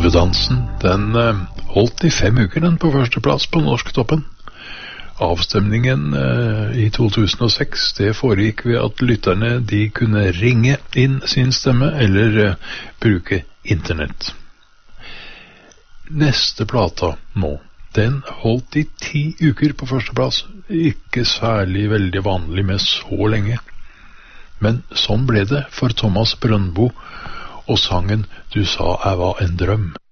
Divadansen, den holdt i 5 uker den på første plass på Norsktoppen. Avstemningen i 2006, det foregikk ved at lytterne de kunne ringe inn sin stemme eller bruke internett. Neste plata nå, den holdt i 10 uker på første plass. Ikke særlig veldig vanlig med så lenge. Men sånn ble det for Thomas Brøndbo og sangen «Du sa jeg var en drøm».